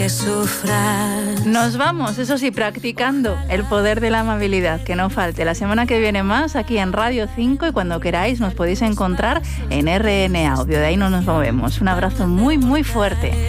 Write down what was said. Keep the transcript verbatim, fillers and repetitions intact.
Nos vamos, eso sí, practicando el poder de la amabilidad, que no falte. La semana que viene más aquí en Radio cinco y cuando queráis nos podéis encontrar en R N Audio. De ahí no nos movemos. Un abrazo muy, muy fuerte.